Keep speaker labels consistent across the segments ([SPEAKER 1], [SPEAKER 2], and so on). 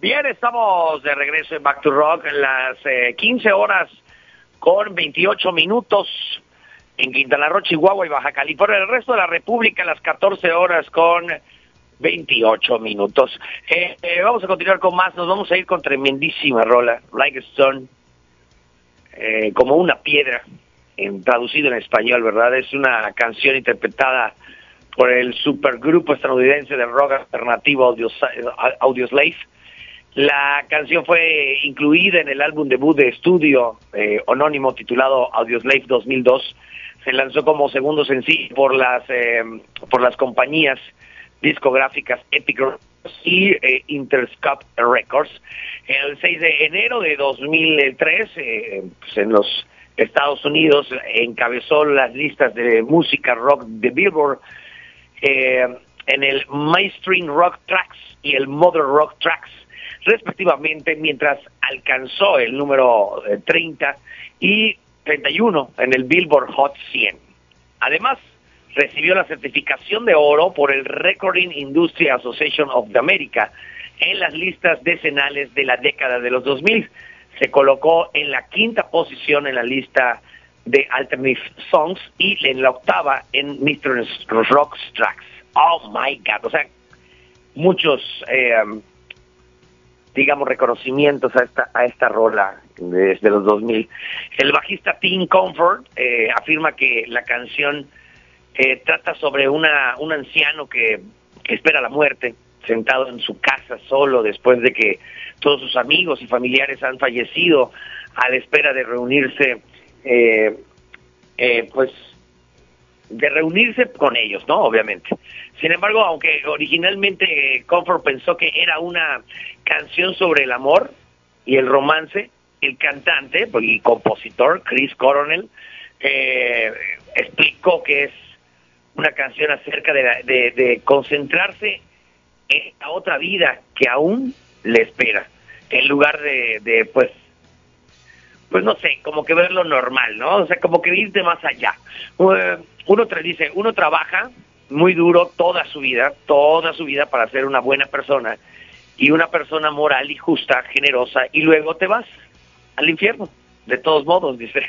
[SPEAKER 1] Bien, estamos de regreso en Back to Rock en las 15 horas con 28 minutos en Quintana Roo, Chihuahua y Baja California. El resto de la República a las 14 horas con 28 minutos. Vamos a continuar con más. Nos vamos a ir con tremendísima rola, Like a Stone, como una piedra, traducido en español, ¿verdad? Es una canción interpretada por el supergrupo estadounidense de rock alternativo Audioslave. La canción fue incluida en el álbum debut de estudio anónimo titulado Audioslave 2002. Se lanzó como segundo sencillo por las compañías discográficas Epic Records y Interscope Records. El 6 de enero de 2003, pues en los Estados Unidos, encabezó las listas de música rock de Billboard en el Mainstream Rock Tracks y el Modern Rock Tracks, respectivamente, mientras alcanzó el número 30 y 31 en el Billboard Hot 100. Además, recibió la certificación de oro por el Recording Industry Association of America en las listas decenales de la década de los 2000. Se colocó en la quinta posición en la lista de Alternative Songs y en la octava en Mr. Rock Tracks. Oh my God, o sea, muchos digamos reconocimientos a esta rola desde los 2000. El bajista Tim Comfort afirma que la canción trata sobre un anciano que espera la muerte, sentado en su casa solo después de que todos sus amigos y familiares han fallecido, a la espera de reunirse, pues de reunirse con ellos, ¿no? Obviamente. Sin embargo, aunque originalmente Comfort pensó que era una canción sobre el amor y el romance, el cantante y compositor Chris Cornell explicó que es una canción acerca de concentrarse en la otra vida que aún le espera, en lugar de pues no sé, como que ver lo normal, ¿no? O sea, como que irte más allá. Uno trabaja muy duro toda su vida para ser una buena persona y una persona moral y justa, generosa, y luego te vas al infierno, de todos modos, dice.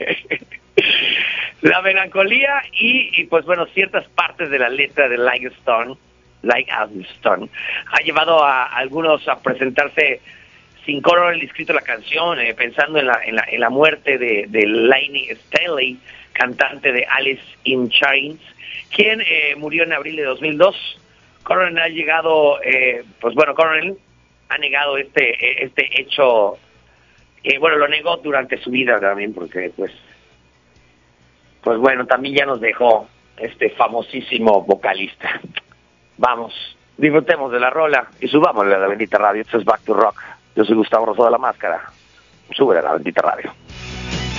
[SPEAKER 1] La melancolía y pues bueno, ciertas partes de la letra de Like a Stone ha llevado a algunos a presentarse sin coro el escrito de la canción, pensando en la muerte de Lainey Staley, cantante de Alice in Chains, quien murió en abril de 2002. Cornell ha llegado, Cornell ha negado este hecho, lo negó durante su vida también, porque pues bueno, también ya nos dejó este famosísimo vocalista. Vamos, disfrutemos de la rola y subámosle a la bendita radio. Esto es Back to Rock. Yo soy Gustavo Rosso de la Máscara. Súbele a la bendita radio.